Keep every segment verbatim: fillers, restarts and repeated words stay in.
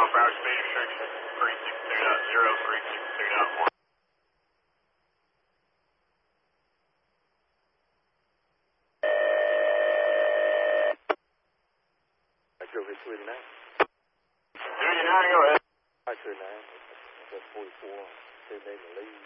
mile per hour speed restriction, three six two point zero, three six two point one. Go hit two eighty-nine. two eighty-nine, go ahead. Right, two eighty-nine. That's forty-four. They're in the lead.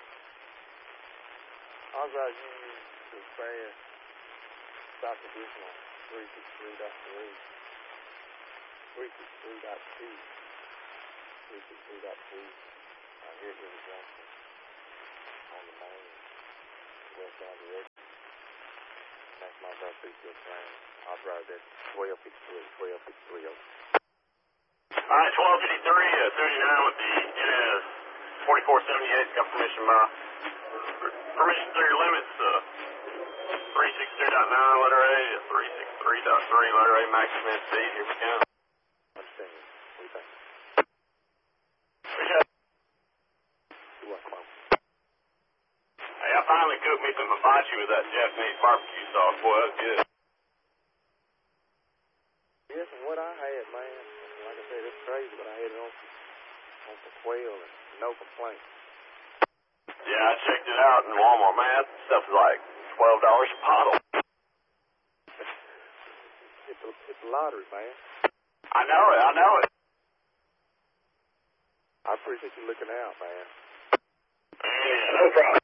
Authorize Union to express stop additional three sixty-three point three, three sixty-three point two, three sixty-three point two, uh, here at River Junction on the main, west side of the exit. Next mile per hour speed still flying. Authorize at twelve fifty-three, twelve fifty-three. All right, twelve fifty-three, uh, thirty-nine with the N S forty-four seventy-eight. Got permission by permission through your limits. Uh, three sixty-two point nine letter A, three sixty-three point three letter A, maximum speed. Here we go. Understand. What do you think? Yeah. Do what? Come on. Hey, I finally cooked me some hibachi with that Japanese barbecue sauce. Boy, that's good. Yes, and what I had, man, like I said, it's crazy, but I had it on some, on some quail and no complaints. Yeah, I checked it out in Walmart, man. That stuff is like twelve dollars a bottle. It's a, it's a lottery, man. I know it, I know it. I appreciate you looking out, man. Yeah, no problem.